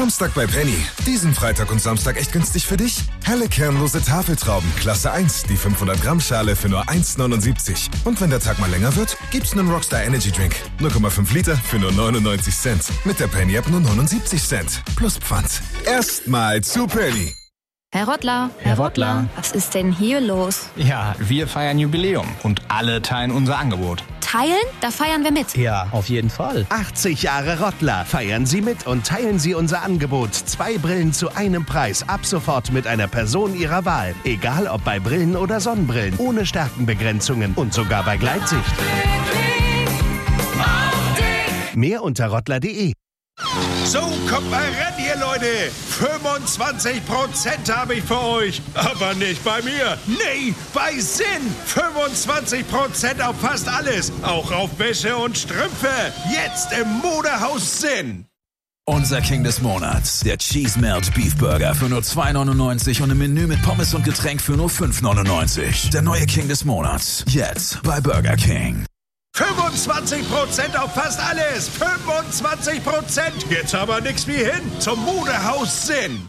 Samstag bei Penny. Diesen Freitag und Samstag echt günstig für dich? Helle kernlose Tafeltrauben, Klasse 1, die 500 Gramm Schale für nur 1,79. Und wenn der Tag mal länger wird, gibt's einen Rockstar Energy Drink. 0,5 Liter für nur 99 Cent. Mit der Penny App nur 79 Cent. Plus Pfand. Erstmal zu Penny. Herr Rottler. Herr Rottler. Was ist denn hier los? Ja, wir feiern Jubiläum und alle teilen unser Angebot. Teilen? Da feiern wir mit. Ja, auf jeden Fall. 80 Jahre Rottler. Feiern Sie mit und teilen Sie unser Angebot. 2 Brillen zu einem Preis. Ab sofort mit einer Person Ihrer Wahl. Egal ob bei Brillen oder Sonnenbrillen. Ohne Stärkenbegrenzungen und sogar bei Gleitsicht. Mehr unter rottler.de. So, kommt mal ran hier, Leute. 25% habe ich für euch. Aber nicht bei mir. Nee, bei Sinn. 25% auf fast alles. Auch auf Wäsche und Strümpfe. Jetzt im Modehaus Sinn. Unser King des Monats, der Cheese Melt Beef Burger für nur 2,99 und im Menü mit Pommes und Getränk für nur 5,99. Der neue King des Monats, jetzt bei Burger King. 25% auf fast alles. 25%. Jetzt aber nix wie hin zum Modehaus Sinn.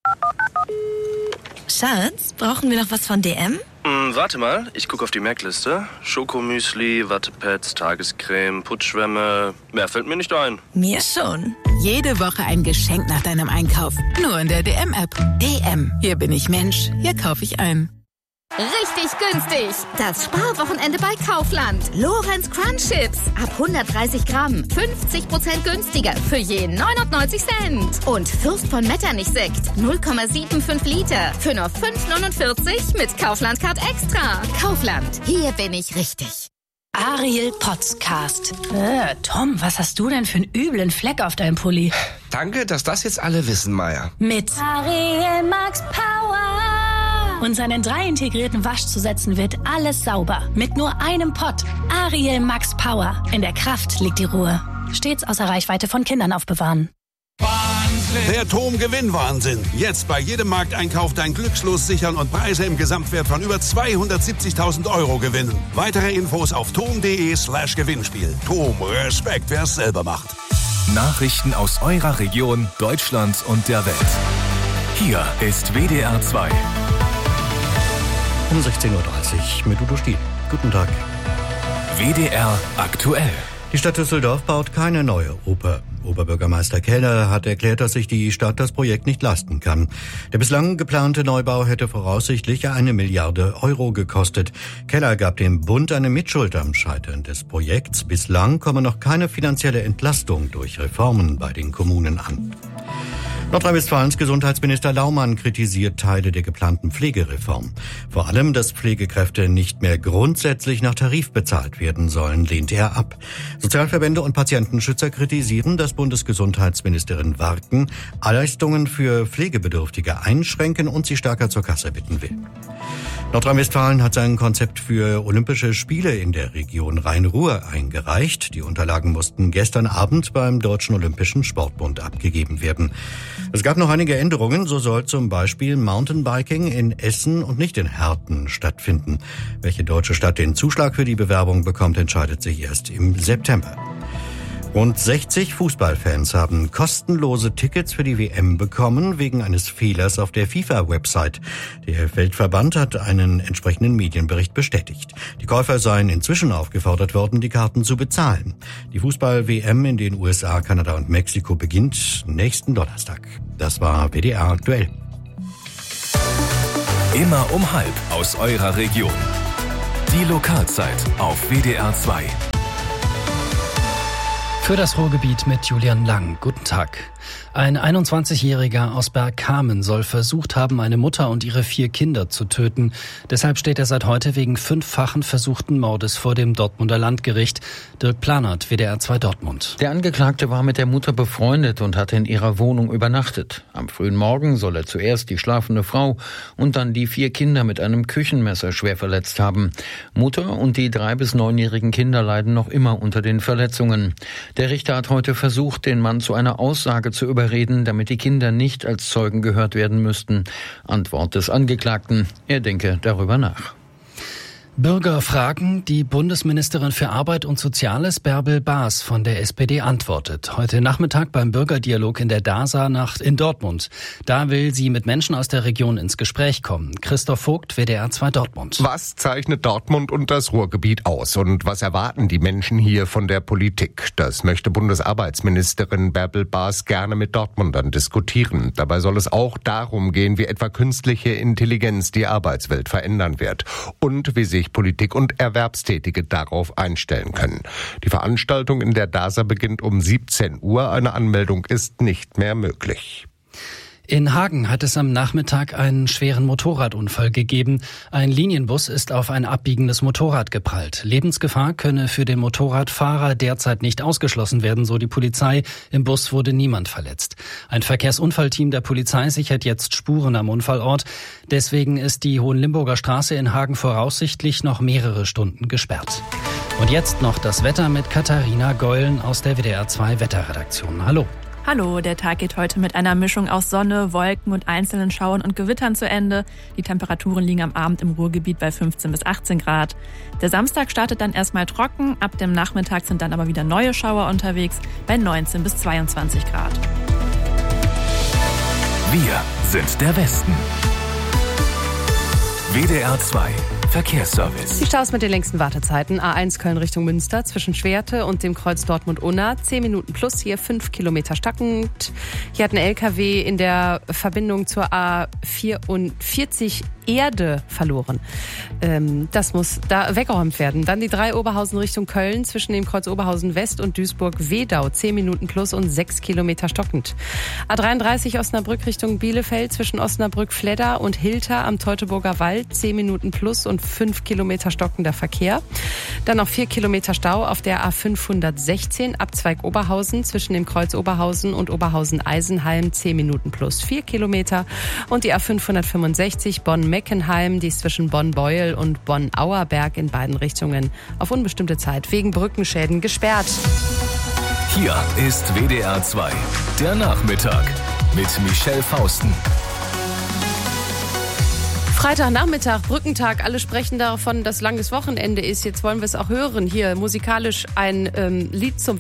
Schatz, brauchen wir noch was von DM? Warte mal, ich gucke auf die Merkliste. Schokomüsli, Wattepads, Tagescreme, Putzschwämme. Mehr fällt mir nicht ein. Mir schon. Jede Woche ein Geschenk nach deinem Einkauf. Nur in der DM-App. DM. Hier bin ich Mensch. Hier kaufe ich ein. Richtig günstig. Das Sparwochenende bei Kaufland. Lorenz Crunch Chips. Ab 130 Gramm. 50% günstiger. Für je 99 Cent. Und Fürst von Metternich Sekt. 0,75 Liter. Für nur 5,49 mit Kaufland Card Extra. Kaufland. Hier bin ich richtig. Ariel Podcast. Tom, was hast du denn für einen üblen Fleck auf deinem Pulli? Danke, dass das jetzt alle wissen, Maya. Mit Ariel Max Power. Und seinen 3 integrierten Waschzusätzen wird alles sauber. Mit nur einem Pott. Ariel Max Power. In der Kraft liegt die Ruhe. Stets außer Reichweite von Kindern aufbewahren. Wahnsinn. Der TOM-Gewinn-Wahnsinn. Jetzt bei jedem Markteinkauf dein Glückslos sichern und Preise im Gesamtwert von über 270.000 € gewinnen. Weitere Infos auf tom.de/Gewinnspiel. TOM, Respekt, wer es selber macht. Nachrichten aus eurer Region, Deutschland und der Welt. Hier ist WDR 2. Um 16.30 Uhr mit Udo Stiel. Guten Tag. WDR aktuell. Die Stadt Düsseldorf baut keine neue Oper. Oberbürgermeister Keller hat erklärt, dass sich die Stadt das Projekt nicht leisten kann. Der bislang geplante Neubau hätte voraussichtlich 1 Milliarde € gekostet. Keller gab dem Bund eine Mitschuld am Scheitern des Projekts. Bislang komme noch keine finanzielle Entlastung durch Reformen bei den Kommunen an. Nordrhein-Westfalens Gesundheitsminister Laumann kritisiert Teile der geplanten Pflegereform. Vor allem, dass Pflegekräfte nicht mehr grundsätzlich nach Tarif bezahlt werden sollen, lehnt er ab. Sozialverbände und Patientenschützer kritisieren, dass Bundesgesundheitsministerin Warken Leistungen für Pflegebedürftige einschränken und sie stärker zur Kasse bitten will. Nordrhein-Westfalen hat sein Konzept für Olympische Spiele in der Region Rhein-Ruhr eingereicht. Die Unterlagen mussten gestern Abend beim Deutschen Olympischen Sportbund abgegeben werden. Es gab noch einige Änderungen. So soll zum Beispiel Mountainbiking in Essen und nicht in Herten stattfinden. Welche deutsche Stadt den Zuschlag für die Bewerbung bekommt, entscheidet sich erst im September. Rund 60 Fußballfans haben kostenlose Tickets für die WM bekommen, wegen eines Fehlers auf der FIFA-Website. Der Weltverband hat einen entsprechenden Medienbericht bestätigt. Die Käufer seien inzwischen aufgefordert worden, die Karten zu bezahlen. Die Fußball-WM in den USA, Kanada und Mexiko beginnt nächsten Donnerstag. Das war WDR aktuell. Immer um 12 aus eurer Region. Die Lokalzeit auf WDR 2. Für das Ruhrgebiet mit Julian Lang. Guten Tag. Ein 21-Jähriger aus Bergkamen soll versucht haben, eine Mutter und ihre 4 Kinder zu töten. Deshalb steht er seit heute wegen 5-fachen versuchten Mordes vor dem Dortmunder Landgericht. Dirk Planert, WDR 2 Dortmund. Der Angeklagte war mit der Mutter befreundet und hatte in ihrer Wohnung übernachtet. Am frühen Morgen soll er zuerst die schlafende Frau und dann die 4 Kinder mit einem Küchenmesser schwer verletzt haben. Mutter und die 3- bis 9-jährigen Kinder leiden noch immer unter den Verletzungen. Der Richter hat heute versucht, den Mann zu einer Aussage zu überreden, damit die Kinder nicht als Zeugen gehört werden müssten. Antwort des Angeklagten: Er denke darüber nach. Bürger fragen, die Bundesministerin für Arbeit und Soziales Bärbel Baas von der SPD antwortet. Heute Nachmittag beim Bürgerdialog in der DASA in Dortmund. Da will sie mit Menschen aus der Region ins Gespräch kommen. Christoph Vogt, WDR 2 Dortmund. Was zeichnet Dortmund und das Ruhrgebiet aus? Und was erwarten die Menschen hier von der Politik? Das möchte Bundesarbeitsministerin Bärbel Baas gerne mit Dortmundern diskutieren. Dabei soll es auch darum gehen, wie etwa künstliche Intelligenz die Arbeitswelt verändern wird. Und wie sich Politik und Erwerbstätige darauf einstellen können. Die Veranstaltung in der DASA beginnt um 17 Uhr. Eine Anmeldung ist nicht mehr möglich. In Hagen hat es am Nachmittag einen schweren Motorradunfall gegeben. Ein Linienbus ist auf ein abbiegendes Motorrad geprallt. Lebensgefahr könne für den Motorradfahrer derzeit nicht ausgeschlossen werden, so die Polizei. Im Bus wurde niemand verletzt. Ein Verkehrsunfallteam der Polizei sichert jetzt Spuren am Unfallort. Deswegen ist die Hohenlimburger Straße in Hagen voraussichtlich noch mehrere Stunden gesperrt. Und jetzt noch das Wetter mit Katharina Geulen aus der WDR 2 Wetterredaktion. Hallo. Hallo, der Tag geht heute mit einer Mischung aus Sonne, Wolken und einzelnen Schauern und Gewittern zu Ende. Die Temperaturen liegen am Abend im Ruhrgebiet bei 15 bis 18 Grad. Der Samstag startet dann erstmal trocken, ab dem Nachmittag sind dann aber wieder neue Schauer unterwegs bei 19 bis 22 Grad. Wir sind der Westen. WDR 2 Verkehrsservice. Die Staus mit den längsten Wartezeiten. A1 Köln Richtung Münster zwischen Schwerte und dem Kreuz Dortmund-Unna. 10 Minuten plus, hier 5 Kilometer stockend. Hier hat ein LKW in der Verbindung zur A44 Erde verloren. Das muss da weggeräumt werden. Dann die 3 Oberhausen Richtung Köln zwischen dem Kreuz Oberhausen West und Duisburg-Wedau. 10 Minuten plus und 6 Kilometer stockend. A33 Osnabrück Richtung Bielefeld zwischen Osnabrück-Fledder und Hilter am Teutoburger Wald. 10 Minuten plus und 5 Kilometer stockender Verkehr. Dann noch 4 Kilometer Stau auf der A516 Abzweig Oberhausen zwischen dem Kreuz Oberhausen und Oberhausen-Eisenheim. 10 Minuten plus 4 Kilometer. Und die A565 Bonn-Meckenheim, die ist zwischen Bonn-Beuel und Bonn-Auerberg in beiden Richtungen auf unbestimmte Zeit wegen Brückenschäden gesperrt. Hier ist WDR 2, der Nachmittag mit Michelle Fausten. Freitagnachmittag, Brückentag, alle sprechen davon, dass langes Wochenende ist. Jetzt wollen wir es auch hören. Hier musikalisch ein Lied zum